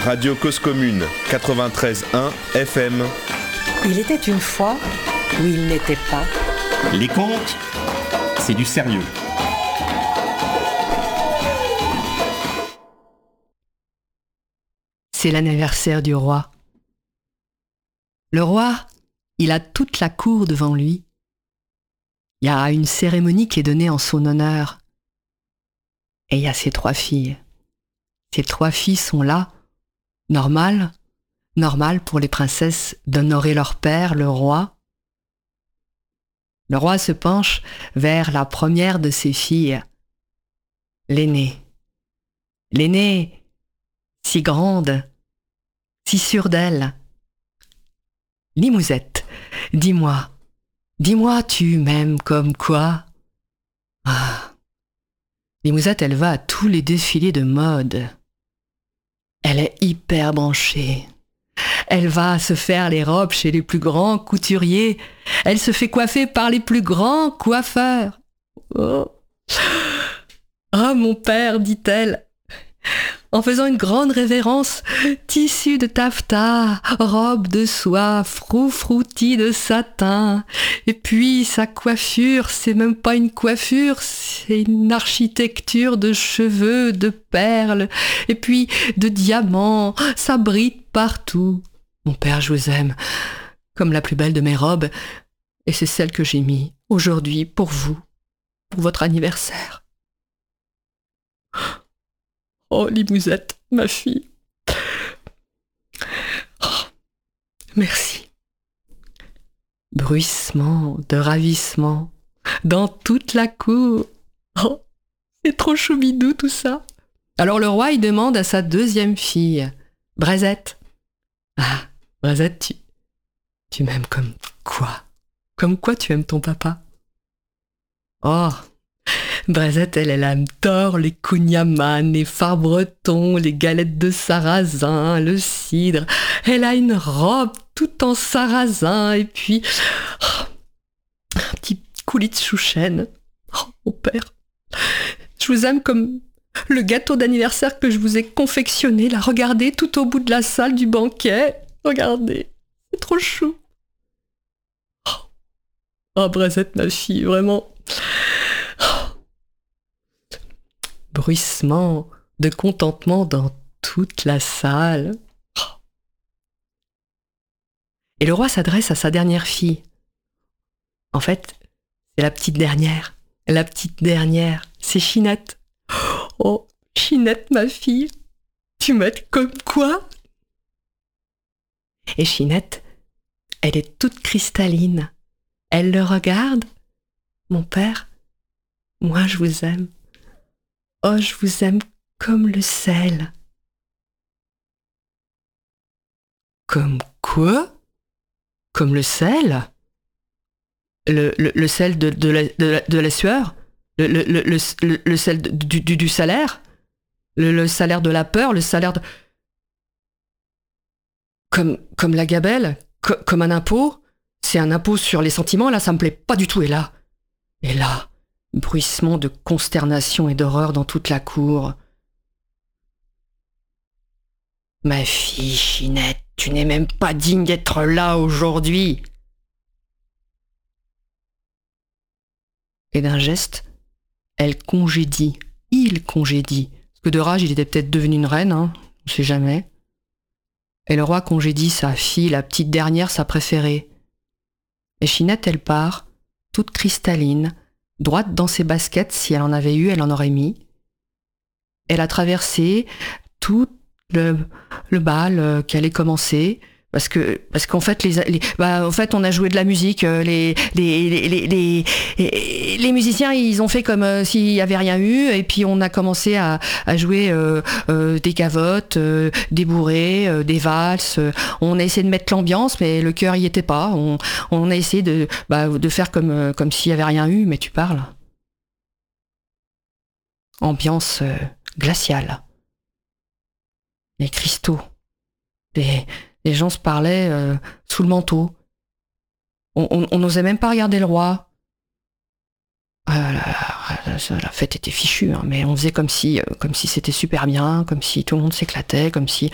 Radio Cause Commune, 93.1 FM. Il était une fois où il n'était pas. Les contes, c'est du sérieux. C'est l'anniversaire du roi. Le roi, il a toute la cour devant lui. Il y a une cérémonie qui est donnée en son honneur. Et il y a ses 3 filles. Ces 3 filles sont là, normal pour les princesses d'honorer leur père, le roi. Le roi se penche vers la première de ses filles, l'aînée. L'aînée, si grande, si sûre d'elle. Limousette, dis-moi, tu m'aimes comme quoi? Ah. Limousette, elle va à tous les défilés de mode. Elle est hyper branchée. Elle va se faire les robes chez les plus grands couturiers. Elle se fait coiffer par les plus grands coiffeurs. Oh, mon père, dit-elle, en faisant une grande révérence, tissu de taffetas, robe de soie, froufroutis de satin. Et puis sa coiffure, c'est même pas une coiffure, c'est une architecture de cheveux, de perles, et puis de diamants, ça brille partout. Mon père, je vous aime, comme la plus belle de mes robes, et c'est celle que j'ai mis aujourd'hui pour vous, pour votre anniversaire. Oh, Limousette, ma fille. Oh, merci. Bruissement de ravissement dans toute la cour. Oh, c'est trop choubidou tout ça. Alors le roi, il demande à sa 2e fille, Braisette. Ah, Braisette, tu m'aimes comme quoi? Comme quoi tu aimes ton papa? Oh, Braisette, elle adore les kouign-amann, les fards bretons, les galettes de sarrasin, le cidre. Elle a une robe tout en sarrasin et puis un petit coulis de chouchen. Oh, mon père, je vous aime comme le gâteau d'anniversaire que je vous ai confectionné. Là, regardez, tout au bout de la salle du banquet. Regardez, c'est trop chou. Oh, Braisette, ma fille, vraiment. Bruissement de contentement dans toute la salle. Et le roi s'adresse à sa dernière fille. En fait, c'est la petite dernière. La petite dernière, c'est Chinette. Oh, Chinette, ma fille, tu m'aimes comme quoi? Et Chinette, elle est toute cristalline. Elle le regarde. Mon père, moi je vous aime. Oh, je vous aime comme le sel. Comme quoi? Comme le sel? Le sel de la sueur? Le sel du salaire? Le salaire de la peur? Le salaire de... Comme la gabelle? Comme un impôt? C'est un impôt sur les sentiments, là, ça me plaît pas du tout. Et là, bruissement de consternation et d'horreur dans toute la cour. Ma fille Chinette, tu n'es même pas digne d'être là aujourd'hui. Et d'un geste, il congédie. Parce que de rage, il était peut-être devenu une reine, on ne sait jamais. Et le roi congédie sa fille, la petite dernière, sa préférée. Et Chinette, elle part, toute cristalline, droite dans ses baskets, si elle en avait eu, elle en aurait mis. Elle a traversé tout le bal qui allait commencer, parce qu'en fait, en fait, on a joué de la musique. Les musiciens, ils ont fait comme s'il y avait rien eu, et puis on a commencé à jouer des gavottes, des bourrées, des valses. On a essayé de mettre l'ambiance, mais le cœur y était pas. On a essayé de faire comme s'il y avait rien eu, mais tu parles. Ambiance glaciale. Les cristaux. Les gens se parlaient sous le manteau. On n'osait même pas regarder le roi. La fête était fichue, hein, mais on faisait comme si c'était super bien, comme si tout le monde s'éclatait, comme si...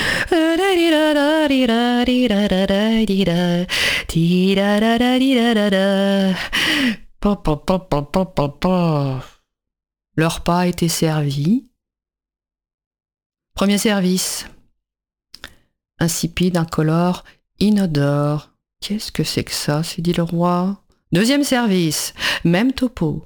Le repas était servi. Premier service. Insipide, incolore, inodore. Qu'est-ce que c'est que ça, s'est dit le roi. Deuxième service. Même topo.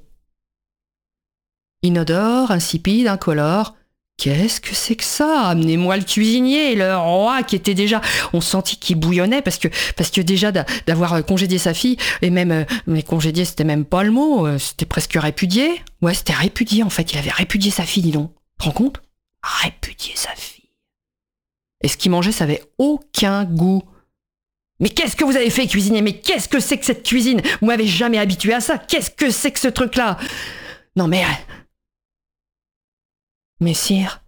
Inodore, insipide, incolore. Qu'est-ce que c'est que ça? Amenez-moi le cuisinier. Le roi qui était déjà... On sentit qu'il bouillonnait parce que déjà d'avoir congédié sa fille, et même... mais congédié, c'était même pas le mot. C'était presque répudié. Ouais, c'était répudié en fait. Il avait répudié sa fille, dis donc. Tu te rends compte? Répudier sa fille. Et ce qu'il mangeait, ça avait aucun goût. Mais qu'est-ce que vous avez fait, cuisinier? Mais qu'est-ce que c'est que cette cuisine? Vous m'avez jamais habitué à ça. Qu'est-ce que c'est que ce truc-là? Non mais... Mais sire,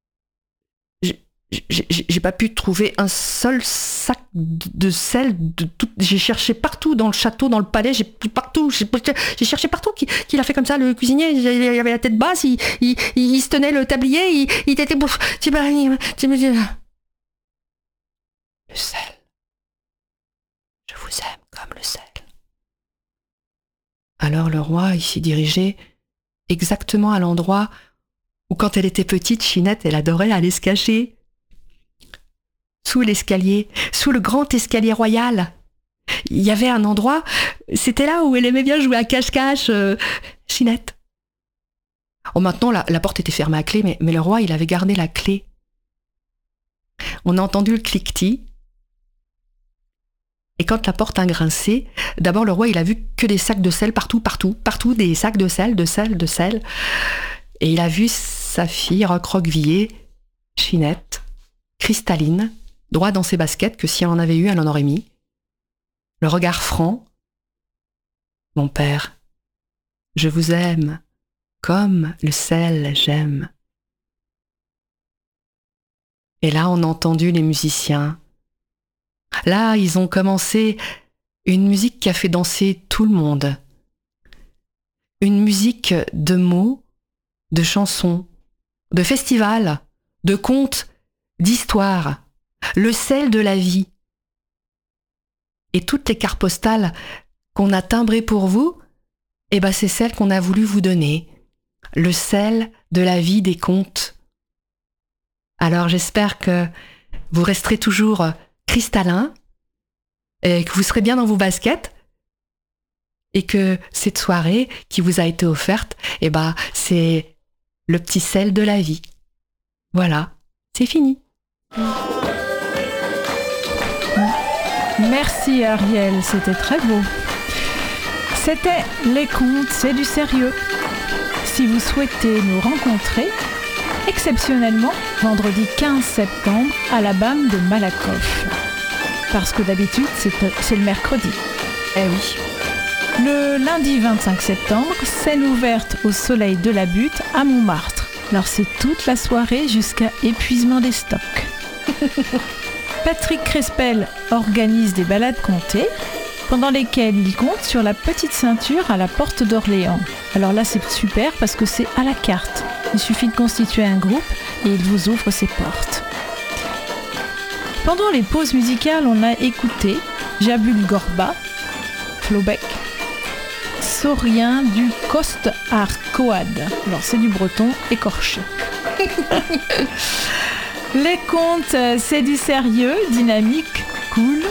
j'ai pas pu trouver un seul sac de sel. J'ai cherché partout dans le château, dans le palais, j'ai cherché partout. Qu'il a fait comme ça, le cuisinier? Il avait la tête basse, il se tenait le tablier, il était... Le sel. Je vous aime comme le sel. Alors le roi, il s'y dirigeait exactement à l'endroit où, quand elle était petite, Chinette, elle adorait aller se cacher. Sous l'escalier, sous le grand escalier royal. Il y avait un endroit, c'était là où elle aimait bien jouer à cache-cache, Chinette. Oh, maintenant, la porte était fermée à clé, mais le roi, il avait gardé la clé. On a entendu le cliquetis. Et quand la porte a grincé, d'abord le roi, il a vu que des sacs de sel partout, des sacs de sel. Et il a vu sa fille recroquevillée, Chinette, cristalline, droit dans ses baskets, que si elle en avait eu, elle en aurait mis. Le regard franc. Mon père, je vous aime, comme le sel j'aime. Et là, on a entendu les musiciens. Là, ils ont commencé une musique qui a fait danser tout le monde. Une musique de mots, de chansons, de festivals, de contes, d'histoires. Le sel de la vie. Et toutes les cartes postales qu'on a timbrées pour vous, eh ben c'est celles qu'on a voulu vous donner. Le sel de la vie des contes. Alors j'espère que vous resterez toujours cristallin, et que vous serez bien dans vos baskets, et que cette soirée qui vous a été offerte, eh ben, c'est le petit sel de la vie. Voilà, c'est fini. Merci Ariel, c'était très beau. C'était Les Contes, c'est du sérieux. Si vous souhaitez nous rencontrer, exceptionnellement, vendredi 15 septembre, à la BAM de Malakoff. Parce que d'habitude, c'est le mercredi. Eh oui. Le lundi 25 septembre, scène ouverte au Soleil de la Butte à Montmartre. Alors c'est toute la soirée jusqu'à épuisement des stocks. Patrick Crespel organise des balades comptées, pendant lesquelles il compte sur la petite ceinture à la porte d'Orléans. Alors là, c'est super parce que c'est à la carte. Il suffit de constituer un groupe et il vous ouvre ses portes. Pendant les pauses musicales, on a écouté Jabul Gorba, Flaubert, Saurien du Coste Arcoad. Alors c'est du breton écorché. Les contes, c'est du sérieux, dynamique, cool.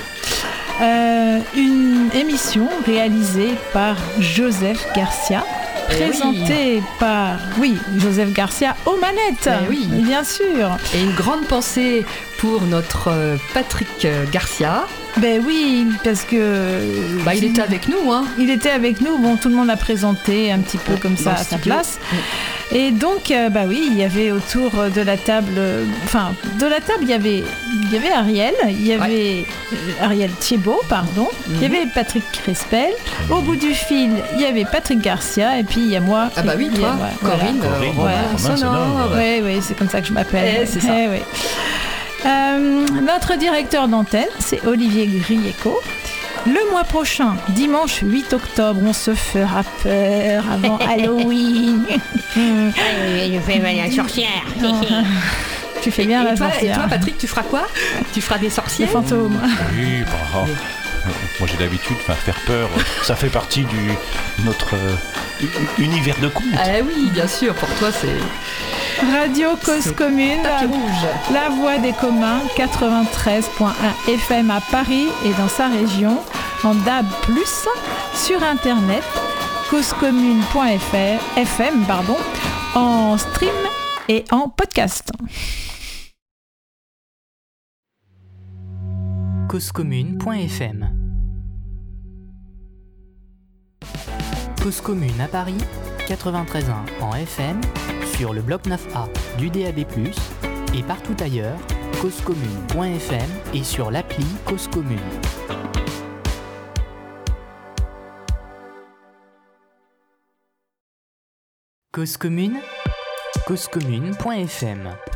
Une émission réalisée par Joseph Garcia, présentée par, Joseph Garcia aux manettes, bien sûr. Et une grande pensée pour notre Patrick Garcia. Ben oui, parce que... il était avec nous, hein. Il était avec nous, bon, tout le monde l'a présenté un petit peu comme ça à sa place. Et donc, il y avait autour de la table... il y avait Ariel, il y avait Ariel Thiebaud, pardon, il y avait Patrick Crespel, au bout du fil, il y avait Patrick Garcia, et puis il y a moi. Ah bah oui, toi, Corinne, Romain Sonore. Oui, c'est comme ça que je m'appelle. C'est ça. Notre directeur d'antenne, c'est Olivier Grieco. Le mois prochain, dimanche 8 octobre, on se fera peur avant Halloween. Je fais mal à la sorcière. Tu fais bien la sorcière. Et toi, Patrick, tu feras quoi? Tu feras des sorciers? Les fantômes. Oui, moi j'ai l'habitude, faire peur, ça fait partie de notre univers de contes. Ah oui, bien sûr, pour toi c'est... Radio Cause Commune, Tapis rouge. la voix des communs, 93.1 FM à Paris et dans sa région, en DAB+, sur internet, causecommune.fm, en stream et en podcast. causecommune.fm. Cause Commune à Paris, 93.1 en FM, sur le bloc 9A du DAB+, et partout ailleurs, causecommune.fm et sur l'appli Cause Commune. Cause Commune, causecommune.fm.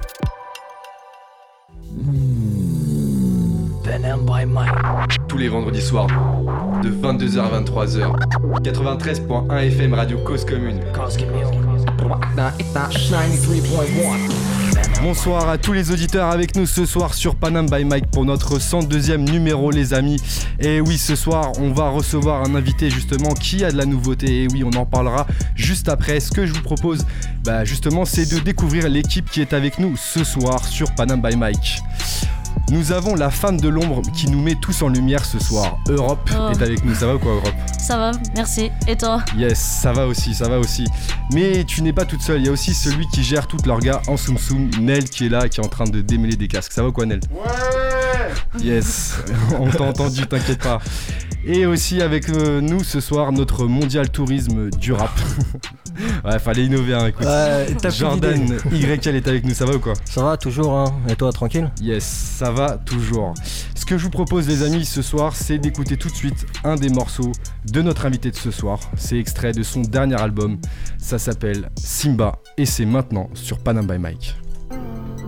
Tous les vendredis soirs, de 22h à 23h. 93.1 FM Radio Cause Commune. Bonsoir à tous les auditeurs avec nous ce soir sur Panam by Mike pour notre 102e numéro les amis. Et oui, ce soir on va recevoir un invité justement qui a de la nouveauté. Et oui, on en parlera juste après. Ce que je vous propose justement c'est de découvrir l'équipe qui est avec nous ce soir sur Panam by Mike. Nous avons la femme de l'ombre qui nous met tous en lumière ce soir. Europe est avec nous. Ça va ou quoi, Europe? Ça va, merci. Et toi? Yes, ça va aussi. Mais tu n'es pas toute seule. Il y a aussi celui qui gère toute l'orga en soum soum, Nel, qui est là, qui est en train de démêler des casques. Ça va ou quoi, Nel? Ouais. Yes, on t'a entendu, t'inquiète pas. Et aussi avec nous ce soir, notre mondial tourisme du rap. Ouais, fallait innover, hein, écoute. Ouais, Jordan YL est avec nous, ça va ou quoi? Ça va toujours, hein. Et toi, tranquille? Yes, ça va toujours. Ce que je vous propose, les amis, ce soir, c'est d'écouter tout de suite un des morceaux de notre invité de ce soir. C'est extrait de son dernier album. Ça s'appelle Simba et c'est maintenant sur Panam by Mike.